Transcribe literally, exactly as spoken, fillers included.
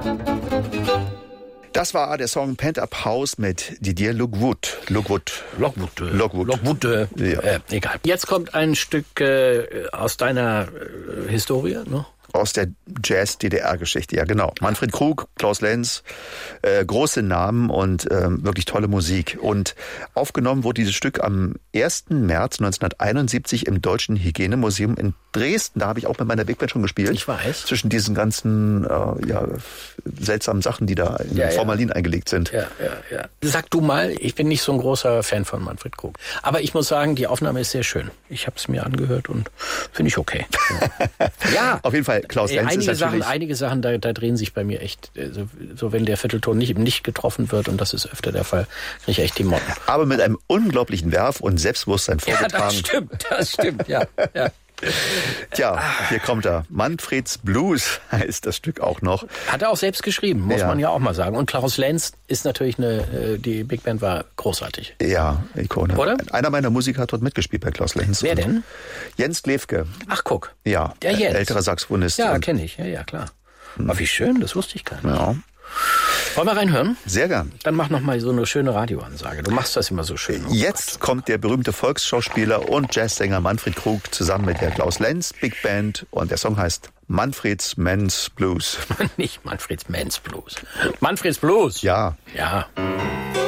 Das war der Song Pent Up House mit Didier Lockwood. Lockwood. Lockwood. Lockwood. Lockwood. Äh, Ja. äh, egal. Jetzt kommt ein Stück äh, aus deiner äh, Historie, ne? Aus der Jazz-D D R-Geschichte, ja genau. Manfred Krug, Klaus Lenz, äh, große Namen und ähm, wirklich tolle Musik. Und aufgenommen wurde dieses Stück am ersten März neunzehnhunderteinundsiebzig im Deutschen Hygienemuseum in Dresden. Da habe ich auch mit meiner Big Band schon gespielt. Ich weiß. Zwischen diesen ganzen äh, ja, seltsamen Sachen, die da in Ja, ja. Formalin eingelegt sind. Ja, ja, ja. Sag du mal, ich bin nicht so ein großer Fan von Manfred Krug. Aber ich muss sagen, die Aufnahme ist sehr schön. Ich habe es mir angehört und finde ich okay. Ja. Auf jeden Fall, Klaus Lenz einige ist natürlich... Sachen, einige Sachen, da, da drehen sich bei mir echt, so, so wenn der Viertelton nicht, eben nicht getroffen wird, und das ist öfter der Fall, kriege ich echt die Motten. aber mit einem unglaublichen Werf und Selbstbewusstsein Ja, vorgetragen. das stimmt, das stimmt, ja. ja. Tja, hier kommt er. Manfreds Blues heißt das Stück auch noch. Hat er auch selbst geschrieben, muss Ja. man ja auch mal sagen. Und Klaus Lenz ist natürlich eine, die Big Band war großartig. Ja, Ikone. Oder? Einer meiner Musiker hat dort mitgespielt bei Klaus Lenz. Wer denn? Jens Glewke. Ach, guck. Ja, Der Jens. älterer Saxophonist. Ja, Und- kenne ich, ja, ja, klar. Aber wie schön, das wusste ich gar nicht. ja, Wollen wir reinhören? sehr gern. Dann mach noch mal so eine schöne Radioansage. Du machst das immer so schön. Oh Jetzt kommt der berühmte Volksschauspieler und Jazzsänger Manfred Krug zusammen mit der Klaus Lenz Big Band und der Song heißt Manfreds Men's Blues. Gott. Nicht Manfreds Men's Blues. Manfreds Blues. Ja. Ja.